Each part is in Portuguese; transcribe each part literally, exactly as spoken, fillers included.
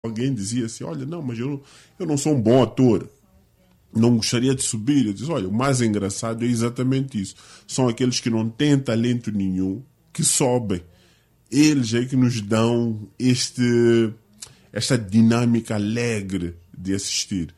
Alguém dizia assim, olha, não, mas eu, eu não sou um bom ator, não gostaria de subir. Eu disse, olha, o mais engraçado é exatamente isso. São aqueles que não têm talento nenhum, que sobem. Eles é que nos dão este, esta dinâmica alegre de assistir.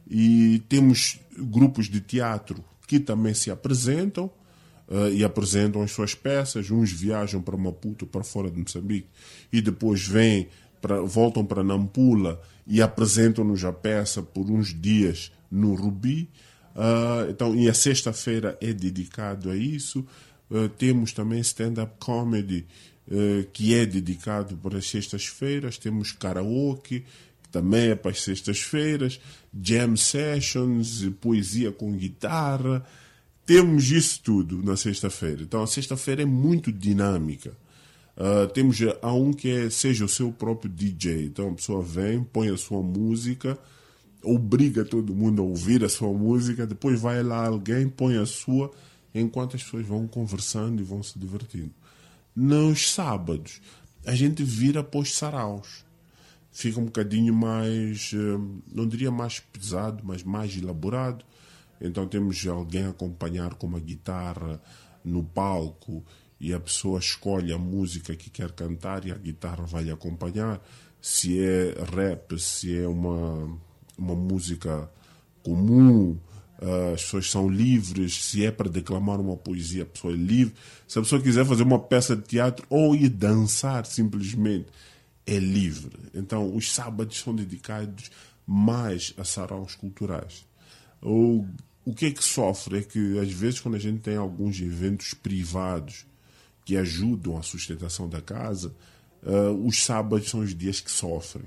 E temos grupos de teatro que também se apresentam uh, e apresentam as suas peças. Uns viajam para Maputo, para fora de Moçambique, e depois vêm Pra, voltam para Nampula e apresentam-nos a peça por uns dias no Rubi. Uh, então, e a sexta-feira é dedicado a isso. Uh, temos também stand-up comedy, uh, que é dedicado para as sextas-feiras. Temos karaoke, que também é para as sextas-feiras. Jam sessions, poesia com guitarra. Temos isso tudo na sexta-feira. Então, a sexta-feira é muito dinâmica. Uh, temos há um que é, seja o seu próprio D J. Então a pessoa vem, põe a sua música, obriga todo mundo a ouvir a sua música, depois vai lá alguém, põe a sua, enquanto as pessoas vão conversando e vão se divertindo. Nos sábados, a gente vira para os saraus. Fica um bocadinho mais, não diria mais pesado, mas mais elaborado. Então temos alguém a acompanhar com uma guitarra no palco, e a pessoa escolhe a música que quer cantar e a guitarra vai lhe acompanhar. Se é rap, se é uma, uma música comum, uh, as pessoas são livres. Se é para declamar uma poesia, a pessoa é livre. Se a pessoa quiser fazer uma peça de teatro ou ir dançar simplesmente, é livre. Então os sábados são dedicados mais a saraus culturais. O, o que é que sofre é que às vezes quando a gente tem alguns eventos privados que ajudam a sustentação da casa, uh, os sábados são os dias que sofrem.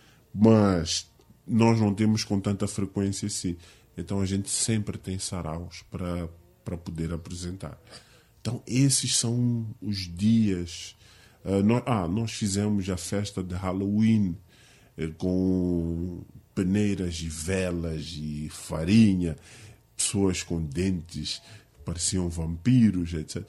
Mas nós não temos com tanta frequência assim. Então a gente sempre tem saraus para, para poder apresentar. Então esses são os dias. Uh, nós, ah, nós fizemos a festa de Halloween eh, com peneiras e velas e farinha, pessoas com dentes que pareciam vampiros, etcétera.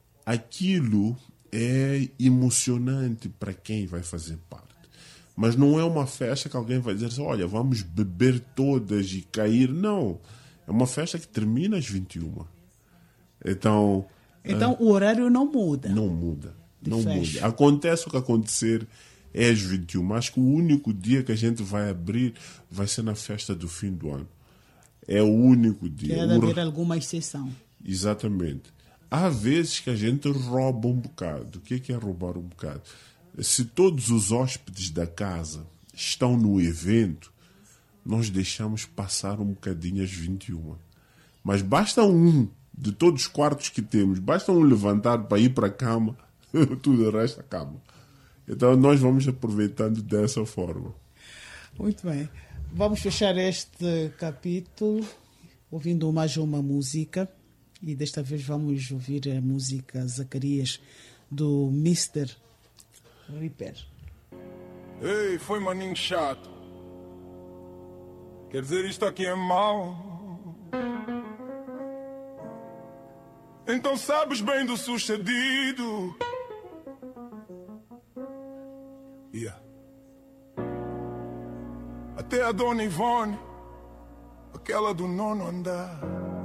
Aquilo é emocionante para quem vai fazer parte. Mas não é uma festa que alguém vai dizer assim, olha, vamos beber todas e cair. Não. É uma festa que termina às vinte e uma. Então... Então uh, o horário não muda. Não muda. De Não fecho. muda. Acontece o que acontecer é às vinte e uma. Acho que o único dia que a gente vai abrir vai ser na festa do fim do ano. É o único dia. Deve haver alguma exceção. Exatamente. Há vezes que a gente rouba um bocado. O que é, que é roubar um bocado? Se todos os hóspedes da casa estão no evento, nós deixamos passar um bocadinho às vinte e uma. Mas basta um, de todos os quartos que temos, basta um levantar para ir para a cama, tudo o resto acaba. Então nós vamos aproveitando dessa forma. Muito bem. Vamos fechar este capítulo ouvindo mais uma música. E desta vez vamos ouvir a música Zacarias do mister Ripper. Ei, foi maninho chato. Quer dizer, isto aqui é mau. Então sabes bem do sucedido. Yeah. Até a dona Ivone, aquela do nono andar.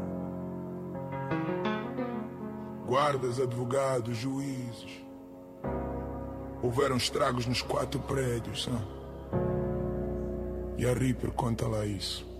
Guardas, advogados, juízes. Houveram estragos nos quatro prédios, sabe? E a Ripper conta lá isso.